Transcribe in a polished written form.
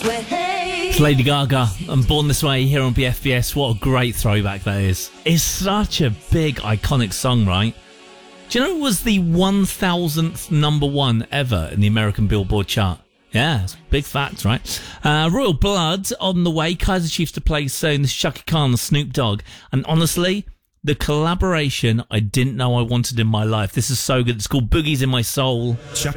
It's Lady Gaga and Born This Way here on BFBS. What a great throwback that is. It's such a big, iconic song, right? Do you know it was the 1000th number one ever in the American Billboard chart? Yeah, it's a big fact, right? Royal Blood on the way. Kaiser Chiefs to play soon. This is Chaka Khan and Snoop Dogg. And honestly, the collaboration I didn't know I wanted in my life. This is so good. It's called Boogies in My Soul.